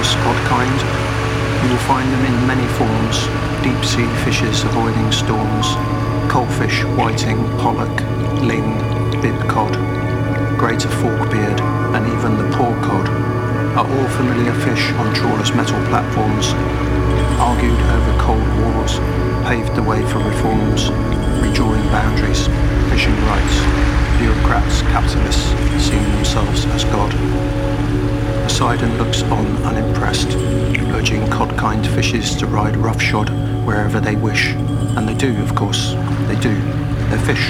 Taurus cod kind. You will find them in many forms: deep sea fishes avoiding storms, coalfish, whiting, pollock, ling, bib cod, greater forkbeard, and even the poor cod are all familiar fish on trawlers' metal platforms, argued over cold wars, paved the way for reforms, redrawing boundaries, fishing rights, bureaucrats, capitalists, seeing themselves as God. Poseidon looks on unimpressed, urging cod-kind fishes to ride roughshod wherever they wish. And they do, of course, they do. They're fish.